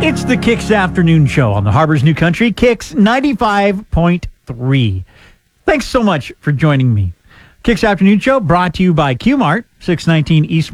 It's the Kicks Afternoon Show on the Harbor's New Country, Kicks 95.3. Thanks so much for joining me. Kicks Afternoon Show brought to you by Q-Mart, 619 East